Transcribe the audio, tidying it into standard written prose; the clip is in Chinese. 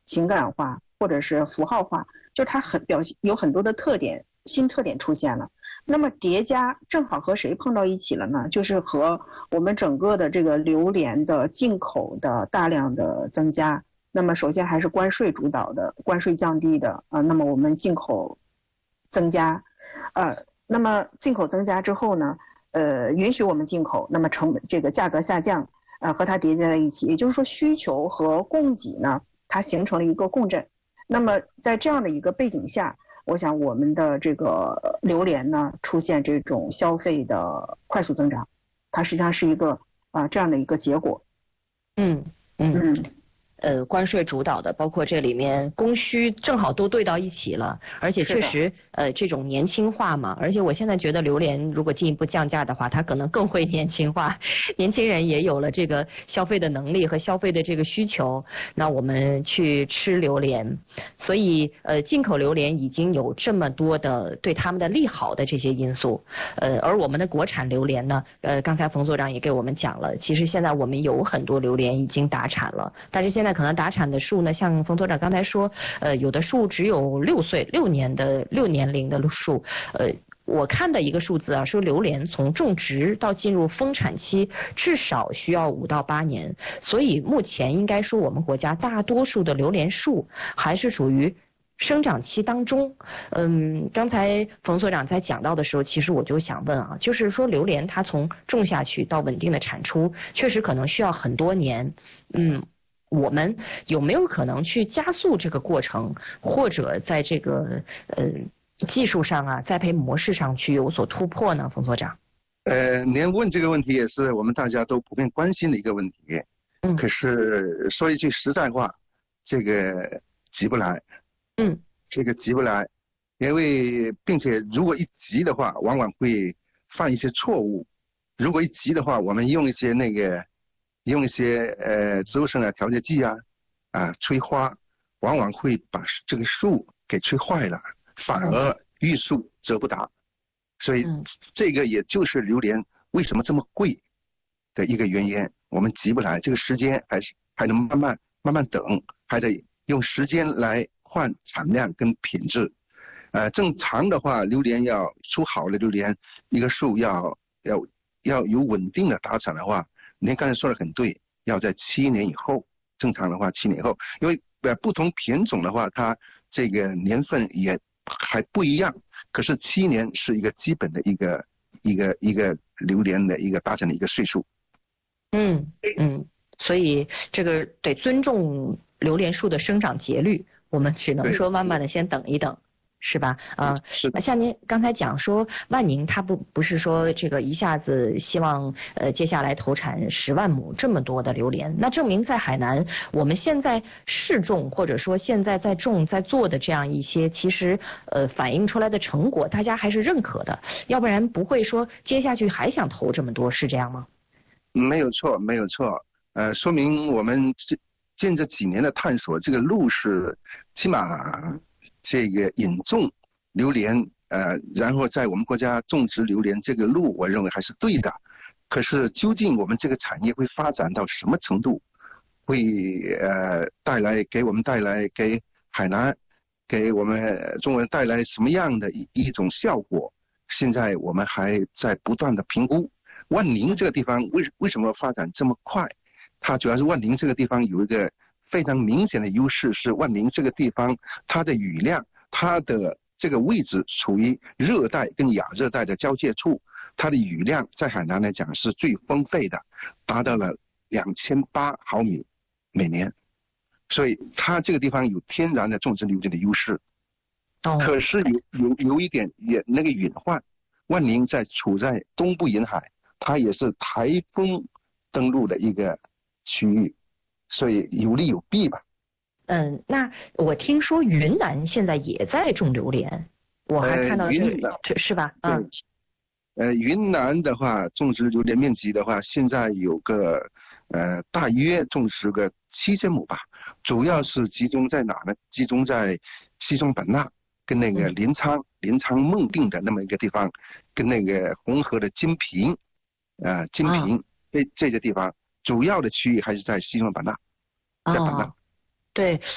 情感化或者是符号化，就它有很多的新特点出现了。那么叠加正好和谁碰到一起了呢？就是和我们整个的这个榴莲的进口的大量的增加。那么首先还是关税主导的，关税降低的那么我们进口增加，那么进口增加之后呢，允许我们进口，那么这个价格下降，和它叠加在一起，也就是说需求和供给呢，它形成了一个共振。那么在这样的一个背景下，我想我们的这个榴莲呢出现这种消费的快速增长，它实际上是一个这样的一个结果。 关税主导的，包括这里面供需正好都对到一起了，而且确实这种年轻化嘛，而且我现在觉得榴莲如果进一步降价的话，它可能更会年轻化，年轻人也有了这个消费的能力和消费的这个需求，那我们去吃榴莲，所以进口榴莲已经有这么多的对他们的利好的这些因素，而我们的国产榴莲呢，刚才冯所长也给我们讲了，其实现在我们有很多榴莲已经打产了，但是现在可能打产的树呢，像冯所长刚才说，有的树只有6年龄的树，我看的一个数字啊，说榴莲从种植到进入丰产期至少需要5到8年，所以目前应该说我们国家大多数的榴莲树还是属于生长期当中。刚才冯所长在讲到的时候，其实我就想问啊，就是说榴莲它从种下去到稳定的产出，确实可能需要很多年。我们有没有可能去加速这个过程，或者在这个技术上啊，栽培模式上去有所突破呢？冯所长。 您问这个问题也是我们大家都普遍关心的一个问题。可是说一句实在话，这个急不来。这个急不来，因为并且如果一急的话，往往会犯一些错误。如果一急的话，我们用一些植物生长调节剂催花，往往会把这个树给催坏了，反而欲速则不达。所以这个也就是榴莲为什么这么贵的一个原因。我们急不来，这个时间还能慢慢等，还得用时间来换产量跟品质。正常的话，榴莲要出好的榴莲，一个树要有稳定的打产的话，您刚才说的很对，要在7年以后，正常的话7年以后，因为不同品种的话，它这个年份也还不一样。可是7年是一个基本的一个榴莲的一个打产的一个岁数。 所以这个得尊重榴莲树的生长节律，我们只能说慢慢的先等一等。是吧？像您刚才讲说，万宁它不是说这个一下子希望接下来投产10万亩这么多的榴莲，那证明在海南我们现在试种或者说现在在种在做的这样一些，其实反映出来的成果大家还是认可的，要不然不会说接下去还想投这么多，是这样吗？ 没有错，说明我们近这几年的探索，这个路是起码这个引种榴莲，然后在我们国家种植榴莲这个路，我认为还是对的。可是究竟我们这个产业会发展到什么程度，会给我们带来给海南给我们中国人带来什么样的一种效果，现在我们还在不断的评估。万宁这个地方为什么发展这么快？它主要是万宁这个地方有一个非常明显的优势，是万宁这个地方它的雨量，它的这个位置处于热带跟亚热带的交界处，它的雨量在海南来讲是最丰沛的，达到了2800毫米每年，所以它这个地方有天然的种植榴莲的优势。可是有一点那个隐患，万宁处在东部沿海，它也是台风登陆的一个区域，所以有利有弊吧。 那我听说云南现在也在种榴莲，我还看到是吧？ 云南的话，种植榴莲面积的话，现在有个大约种植个7000亩吧，主要是集中在哪呢？集中在西双版纳跟那个临沧孟定的那么一个地方，跟那个红河的金平这个地方，主要的区域还是在西双版纳，在版纳。 对。